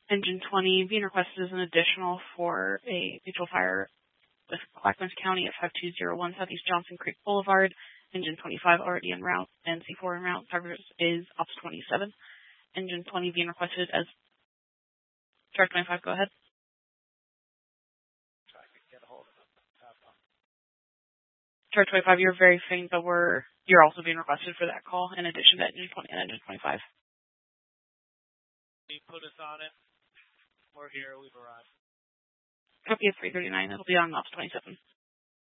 Engine 20 being requested as an additional for a mutual fire with Clackamas County at 5201 Southeast Johnson Creek Boulevard. Engine 25 already en route, and C4 en route. Coverage is Ops 27. Engine 20 being requested as Charge 25. Go ahead. Charge 25, you're very faint, but you're also being requested for that call in addition to Engine 20 and Engine 25. You put us on it. We're here. We've arrived. Copy of 339. It'll be on Ops 27.